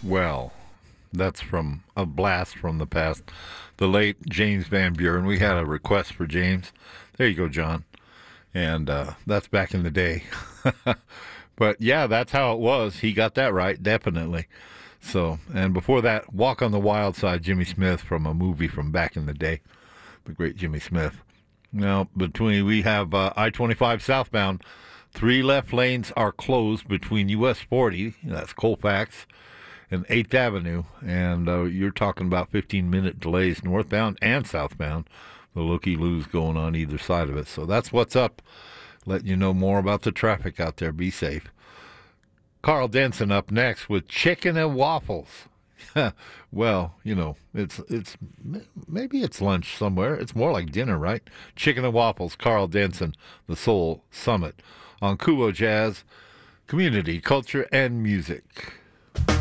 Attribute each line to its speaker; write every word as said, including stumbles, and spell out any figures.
Speaker 1: Well, that's from a blast from the past. The late James Van Buren. We had a request for James. There you go, John. And uh, that's back in the day. But yeah, that's how it was. He got that right, definitely. So, and before that, Walk on the Wild Side, Jimmy Smith from a movie from back in the day. The great Jimmy Smith. Now, between we have uh, I twenty-five southbound. Three left lanes are closed between U S forty, that's Colfax, and eighth Avenue. And uh, you're talking about fifteen-minute delays northbound and southbound. The looky-loos going on either side of it. So that's what's up. Letting you know more about the traffic out there. Be safe. Carl Denson up next with Chicken and Waffles. Well, you know, it's it's maybe it's lunch somewhere. It's more like dinner, right? Chicken and Waffles, Carl Denson, the Soul Summit on Kubo Jazz, community, culture, and music.